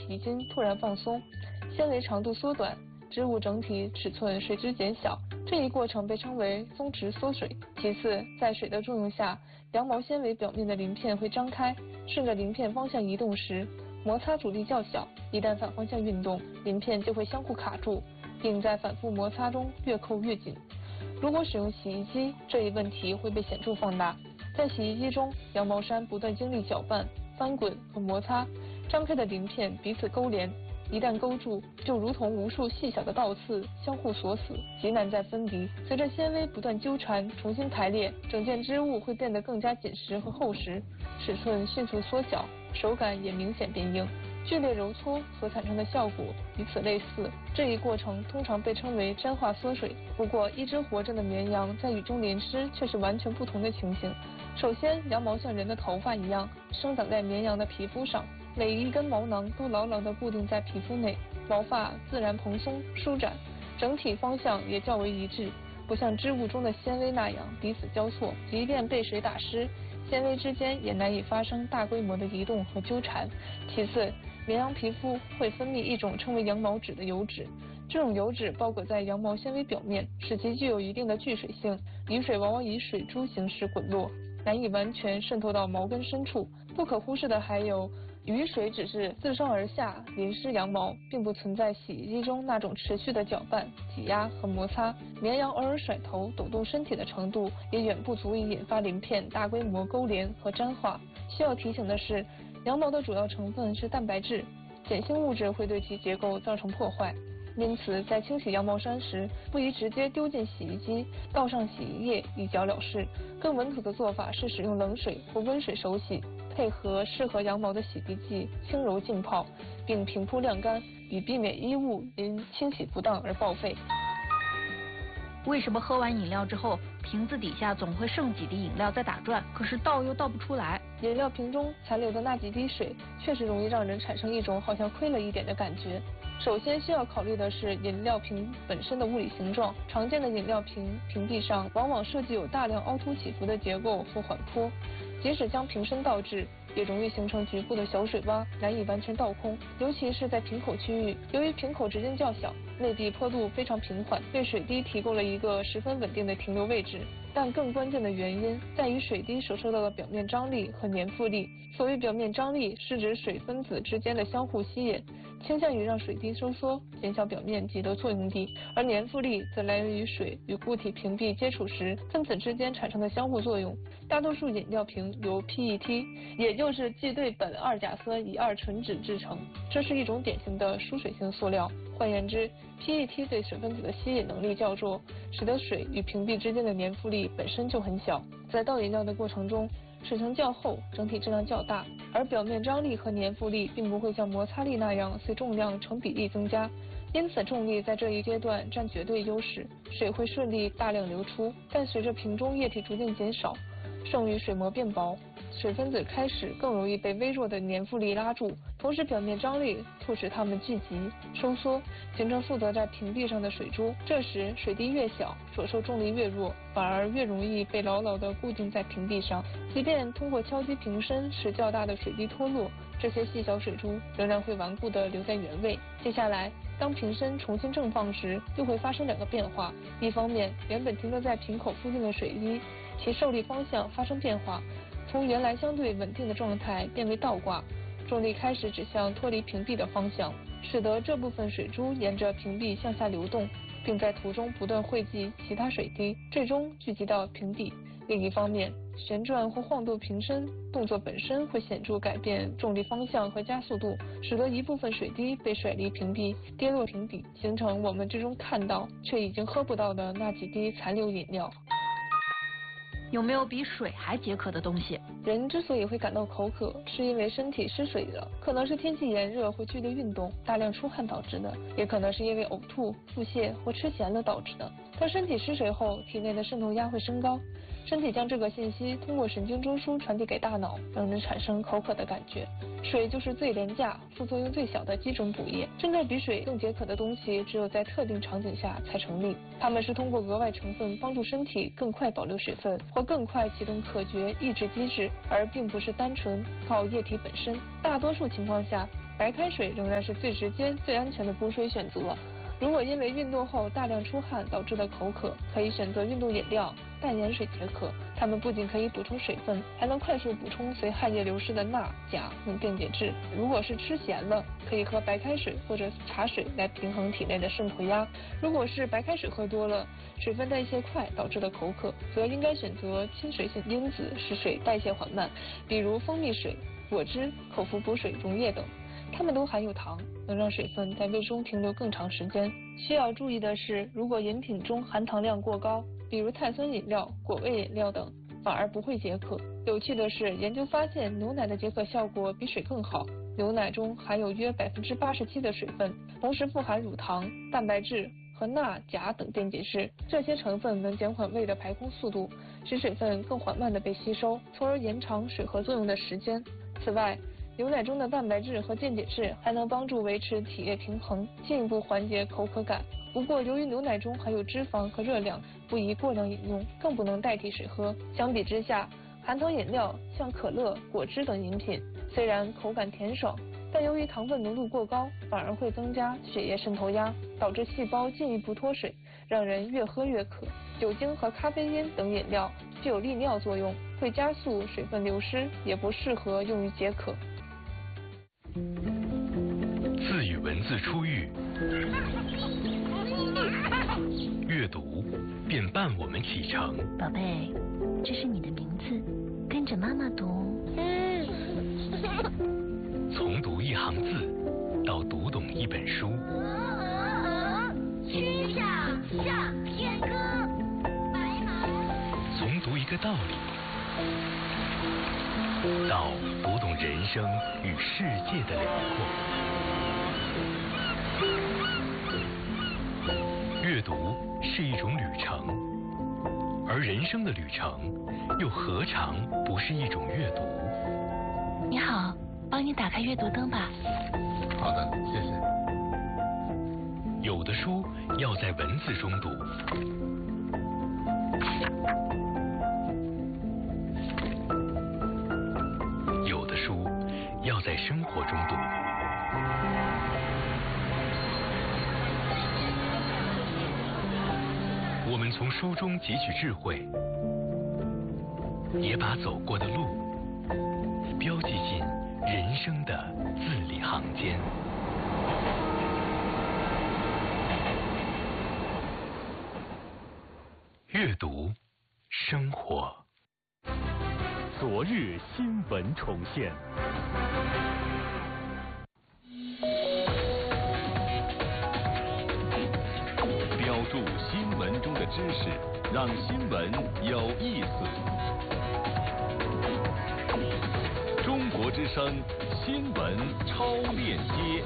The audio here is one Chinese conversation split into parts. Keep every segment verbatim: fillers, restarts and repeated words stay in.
皮筋突然放松，纤维长度缩短，织物整体尺寸随之减小，这一过程被称为松弛缩水。其次，在水的作用下，羊毛纤维表面的鳞片会张开，顺着鳞片方向移动时，摩擦阻力较小，一旦反方向运动，鳞片就会相互卡住，并在反复摩擦中越扣越紧。如果使用洗衣机，这一问题会被显著放大。在洗衣机中，羊毛衫不断经历搅拌、翻滚和摩擦，张开的鳞片彼此勾连，一旦勾住，就如同无数细小的倒刺相互锁死，极难再分离。随着纤维不断纠缠、重新排列，整件织物会变得更加紧实和厚实，尺寸迅速缩小，手感也明显变硬。剧烈揉搓所产生的效果与此类似，这一过程通常被称为沾化缩水。不过，一只活着的绵羊在雨中淋湿却是完全不同的情形。首先，羊毛像人的头发一样生长在绵羊的皮肤上，每一根毛囊都牢牢地固定在皮肤内，毛发自然蓬松舒展，整体方向也较为一致，不像织物中的纤维那样彼此交错，即便被水打湿，纤维之间也难以发生大规模的移动和纠缠。其次，绵羊皮肤会分泌一种称为羊毛脂的油脂，这种油脂包裹在羊毛纤维表面，使其具有一定的聚水性，雨水往往以水珠形式滚落，难以完全渗透到毛根深处。不可忽视的还有，雨水只是自上而下淋湿羊毛，并不存在洗衣机中那种持续的搅拌、挤压和摩擦。绵羊偶尔甩头、抖动身体的程度，也远不足以引发鳞片大规模勾连和粘化。需要提醒的是，羊毛的主要成分是蛋白质，碱性物质会对其结构造成破坏。因此，在清洗羊毛衫时，不宜直接丢进洗衣机，倒上洗衣液一搅了事。更稳妥的做法是使用冷水或温水手洗，配合适合羊毛的洗涤剂，轻柔浸泡，并平铺晾干，以避免衣物因清洗不当而报废。 为什么喝完饮料之后，瓶子底下总会剩几滴饮料在打转，可是倒又倒不出来？ 饮料瓶中残留的那几滴水，确实容易让人产生一种好像亏了一点的感觉。首先需要考虑的是饮料瓶本身的物理形状，常见的饮料瓶瓶壁上往往设计有大量凹凸起伏的结构或缓坡，即使将瓶身倒置，也容易形成局部的小水洼，难以完全倒空。尤其是在瓶口区域，由于瓶口直径较小，内壁坡度非常平缓，为水滴提供了一个十分稳定的停留位置。但更关键的原因在于水滴所受到的表面张力和粘附力。所谓表面张力，是指水分子之间的相互吸引，倾向于让水滴收缩，减小表面积的作用力；而粘附力则来源于水与固体瓶壁接触时分子之间产生的相互作用。大多数饮料瓶由 P E T， 也就是聚对苯二甲酸乙二醇酯制成，这是一种典型的疏水性塑料。换言之 ，P E T 对水分子的吸引能力较弱，使得水与瓶壁之间的粘附力本身就很小。在倒饮料的过程中，水层较厚，整体质量较大，而表面张力和粘附力并不会像摩擦力那样随重量成比例增加，因此重力在这一阶段占绝对优势，水会顺利大量流出。但随着瓶中液体逐渐减少，剩余水膜变薄，水分子开始更容易被微弱的粘附力拉住，同时表面张力促使它们聚集、收缩，形成附着在瓶壁上的水珠。这时水滴越小，所受重力越弱，反而越容易被牢牢地固定在瓶壁上。即便通过敲击瓶身使较大的水滴脱落，这些细小水珠仍然会顽固地留在原位。接下来，当瓶身重新正放时，又会发生两个变化。一方面，原本停留在瓶口附近的水滴，其受力方向发生变化，从原来相对稳定的状态变为倒挂，重力开始指向脱离瓶壁的方向，使得这部分水珠沿着瓶壁向下流动，并在途中不断汇集其他水滴，最终聚集到瓶底。另一方面，旋转或晃动瓶身动作本身会显著改变重力方向和加速度，使得一部分水滴被甩离瓶壁，跌落瓶底，形成我们最终看到却已经喝不到的那几滴残留饮料。 有没有比水还解渴的东西？ 人之所以会感到口渴，是因为身体失水了，可能是天气炎热或剧烈运动、大量出汗导致的，也可能是因为呕吐、腹泻或吃咸了导致的。当身体失水后，体内的渗透压会升高，身体将这个信息通过神经中枢传递给大脑，让人产生口渴的感觉。水就是最廉价、副作用最小的基种补液，真正比水更解渴的东西，只有在特定场景下才成立。它们是通过额外成分帮助身体更快保留水分，或更快启动渴觉抑制机制，而并不是单纯靠液体本身。大多数情况下， 白开水仍然是最直接、最安全的补水选择。如果因为运动后大量出汗导致的口渴，可以选择运动饮料、淡盐水解渴。它们不仅可以补充水分，还能快速补充随汗液流失的钠、钾等电解质。如果是吃咸了，可以喝白开水或者茶水来平衡体内的渗透压。如果是白开水喝多了，水分代谢快导致的口渴，则应该选择亲水性因子使水代谢缓慢，比如蜂蜜水、果汁、口服补水溶液等。它们都含有糖，能让水分在胃中停留更长时间。需要注意的是，如果饮品中含糖量过高，比如碳酸饮料、果味饮料等，反而不会解渴。有趣的是，研究发现牛奶的解渴效果比水更好。牛奶中含有约百分之八十七的水分，同时富含乳糖、蛋白质和钠、钾等电解质，这些成分能减缓胃的排空速度，使水分更缓慢地被吸收，从而延长水合作用的时间。此外，牛奶中的蛋白质和电解质还能帮助维持体液平衡，进一步缓解口渴感。不过，由于牛奶中含有脂肪和热量，不宜过量饮用，更不能代替水喝。相比之下，含糖饮料像可乐、果汁等饮品，虽然口感甜爽，但由于糖分浓度过高，反而会增加血液渗透压，导致细胞进一步脱水，让人越喝越渴。酒精和咖啡因等饮料具有利尿作用，会加速水分流失，也不适合用于解渴。 字与文字初遇，阅读便伴我们启程。 宝贝，这是你的名字，跟着妈妈读。嗯。 从读一行字到读懂一本书。 曲项向天歌，白马。 从读一个道理到读懂人生与世界的辽阔。阅读是一种旅程，而人生的旅程又何尝不是一种阅读？ 你好，帮你打开阅读灯吧。 好的，谢谢。 有的书要在文字中读，有的书要在生活中读。我们从书中汲取智慧，也把走过的路标记进人生的字里行间。阅读，生活。 昨日新闻重现。 标注新闻中的知识，让新闻有意思。中国之声新闻超链接。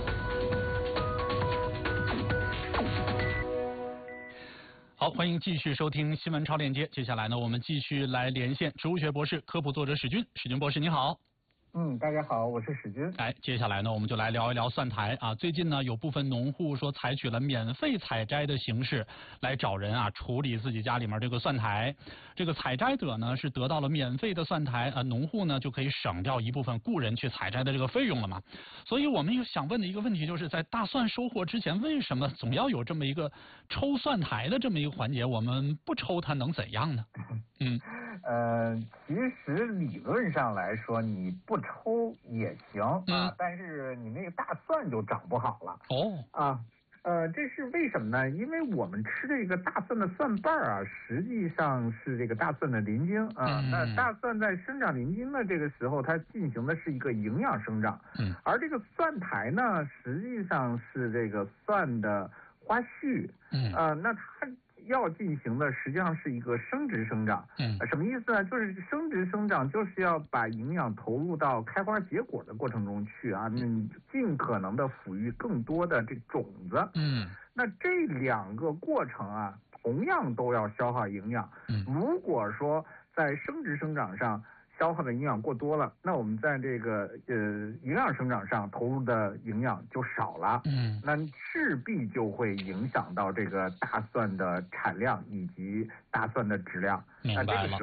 好，欢迎继续收听新闻超链接。接下来呢，我们继续来连线植物学博士、科普作者史军。史军博士，你好。 嗯，大家好，我是史军。 哎，接下来呢，我们就来聊一聊蒜苔啊。最近呢，有部分农户说采取了免费采摘的形式来找人啊处理自己家里面这个蒜苔。这个采摘者呢是得到了免费的蒜苔，啊，农户呢就可以省掉一部分雇人去采摘的这个费用了嘛。所以我们想问的一个问题就是，在大蒜收获之前，为什么总要有这么一个抽蒜苔的这么一个环节？我们不抽它能怎样呢？嗯。 呃，其实理论上来说，你不抽也行啊， 嗯、 但是你那个大蒜就长不好了。 哦。 啊，呃，这是为什么呢？因为我们吃这个大蒜的蒜瓣啊，实际上是这个大蒜的鳞茎啊。 嗯、 那大蒜在生长鳞茎的这个时候，它进行的是一个营养生长。 嗯。 而这个蒜苔呢，实际上是这个蒜的花序。 嗯。 啊，那它要进行的实际上是一个生殖生长。 嗯， 什么意思呢？就是生殖生长就是要把营养投入到开花结果的过程中去啊，嗯，尽可能的抚育更多的这种子。 嗯， 那这两个过程啊，同样都要消耗营养。 嗯， 如果说在生殖生长上消耗的营养过多了，那我们在这个呃营养生长上投入的营养就少了。 嗯， 那势必就会影响到这个大蒜的产量以及大蒜的质量。 明白了。 那这个时候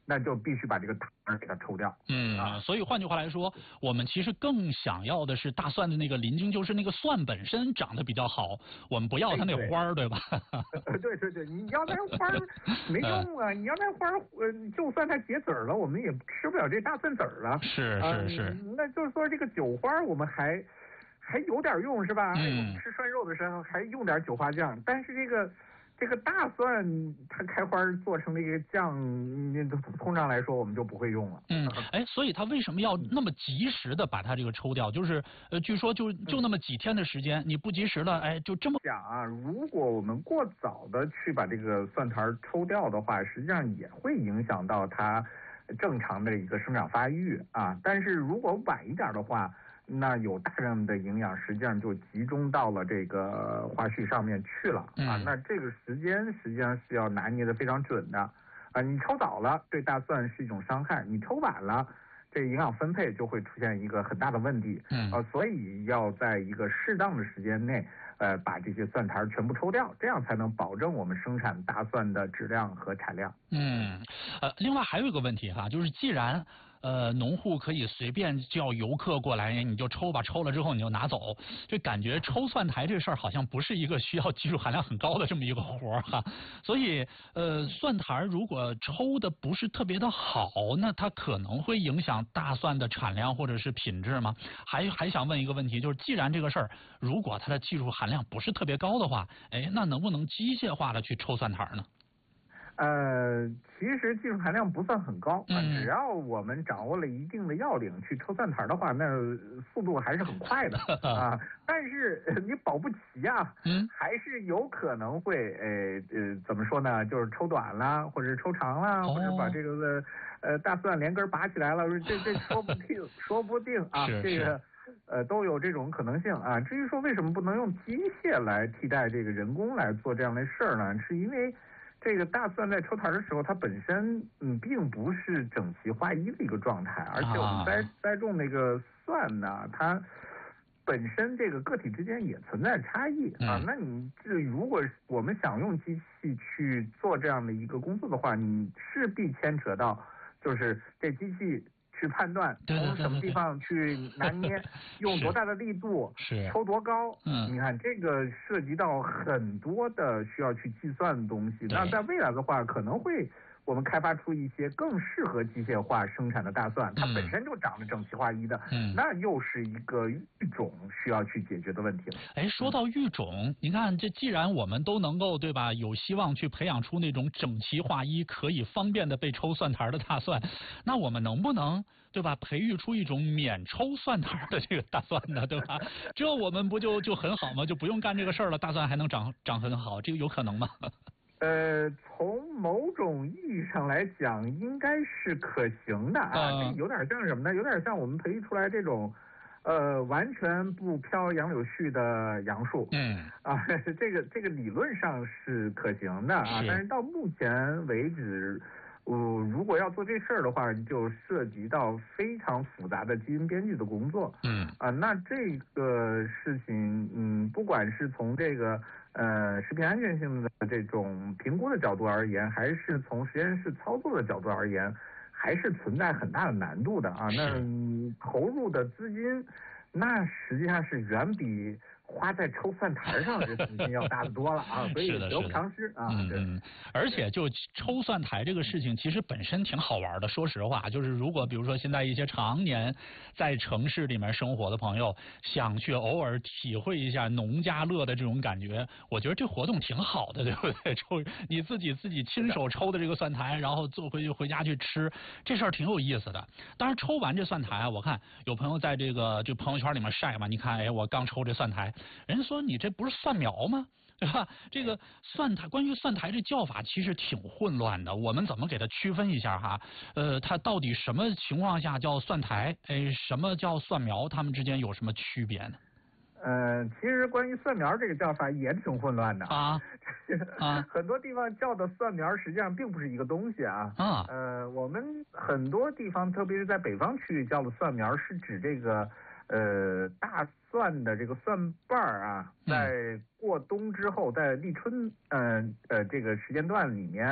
那就必须把这个塔儿给它抽掉。 嗯啊，所以换句话来说，我们其实更想要的是大蒜的那个鳞茎，就是那个蒜本身长得比较好，我们不要它那花儿，对吧？ 对对对，你要那花儿没用啊！你要那花儿，呃，就算它结籽儿了，我们也吃不了这大蒜籽儿了。 是是是、 呃。那就是说，这个韭花我们还还有点用，是吧？ 嗯。 我们吃涮肉的时候还用点韭花酱，但是这个。这个大蒜它开花做成这个酱，通常来说我们就不会用了。 嗯，哎，所以它为什么要那么及时的把它这个抽掉？就是呃，据说就就那么几天的时间，你不及时的，哎，就这么讲啊。如果我们过早的去把这个蒜苔抽掉的话，实际上也会影响到它正常的一个生长发育啊。但是如果晚一点的话，那有大量的营养实际上就集中到了这个花序上面去了啊。那这个时间实际上是要拿捏的非常准的啊。你抽早了对大蒜是一种伤害，你抽晚了，这营养分配就会出现一个很大的问题。 嗯啊，所以要在一个适当的时间内，呃，把这些蒜苔全部抽掉，这样才能保证我们生产大蒜的质量和产量。 嗯，呃，另外还有一个问题哈，就是既然呃，农户可以随便叫游客过来，你就抽吧，抽了之后你就拿走。这感觉抽蒜苔这事儿好像不是一个需要技术含量很高的这么一个活儿哈。所以呃，蒜苔如果抽的不是特别的好，那它可能会影响大蒜的产量或者是品质吗？还还想问一个问题，就是既然这个事儿如果它的技术含量不是特别高的话，哎，那能不能机械化的去抽蒜苔呢？ 呃，其实技术含量不算很高， 嗯、 只要我们掌握了一定的要领去抽蒜苔的话，那速度还是很快的啊。但是你保不齐啊， 嗯， 还是有可能会，呃呃，怎么说呢？就是抽短了，或者是抽长了， 哦、 或者把这个呃大蒜连根拔起来了，这这说不定，说不定啊，这个。呃，都有这种可能性啊。至于说为什么不能用机械来替代这个人工来做这样的事儿呢？是因为这个大蒜在抽苔的时候，它本身嗯并不是整齐划一的一个状态，而且我们栽栽种那个蒜呢，它本身这个个体之间也存在差异啊。那你这如果我们想用机器去做这样的一个工作的话，你势必牵扯到就是这机器。去判断从什么地方去拿捏，用多大的力度， 是抽多高。 嗯， 你看这个涉及到很多的需要去计算的东西。那在未来的话，可能会我们开发出一些更适合机械化生产的大蒜，它本身就长得整齐划一的， 嗯， 那又是一个育种需要去解决的问题了。 哎，说到育种，嗯、你看这既然我们都能够对吧，有希望去培养出那种整齐划一、可以方便的被抽蒜苔的大蒜，那我们能不能对吧，培育出一种免抽蒜苔的这个大蒜呢，对吧？这我们不就就很好吗？就不用干这个事儿了，大蒜还能长长很好，这个有可能吗？ 呃，从某种意义上来讲，应该是可行的啊。 呃、 这有点像什么呢？有点像我们培育出来这种，呃，完全不飘杨柳絮的杨树。 嗯。 啊，这个这个理论上是可行的啊，但是到目前为止，呃，如果要做这事儿的话，就涉及到非常复杂的基因编辑的工作。 嗯。 啊，那这个事情，嗯，不管是从这个。呃，食品安全性的这种评估的角度而言，还是从实验室操作的角度而言，还是存在很大的难度的啊。那投入的资金，那实际上是远比花在抽蒜苔上的资金要大得多了啊，所以得不偿失啊。 嗯嗯，而且就抽蒜苔这个事情，其实本身挺好玩的。说实话，就是如果比如说现在一些常年在城市里面生活的朋友，想去偶尔体会一下农家乐的这种感觉，我觉得这活动挺好的，对不对？抽你自己自己亲手抽的这个蒜苔，然后做回去回家去吃，这事儿挺有意思的。当然，抽完这蒜苔啊，我看有朋友在这个这朋友圈里面晒嘛，你看，哎，我刚抽这蒜苔。人家说你这不是蒜苗吗？对吧？这个蒜苔，关于蒜苔这叫法其实挺混乱的，我们怎么给它区分一下哈？呃，它到底什么情况下叫蒜苔？哎，什么叫蒜苗？它们之间有什么区别呢？ 呃，其实关于蒜苗这个叫法也挺混乱的啊啊， 很多地方叫的蒜苗实际上并不是一个东西啊啊。 呃，我们很多地方，特别是在北方区域叫的蒜苗，是指这个。呃，大蒜的这个蒜瓣儿啊，在过冬之后，在立春，呃呃这个时间段里面，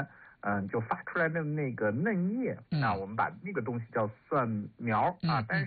嗯，就发出来的那个嫩叶， 嗯、 啊，我们把那个东西叫蒜苗啊， 嗯、 但是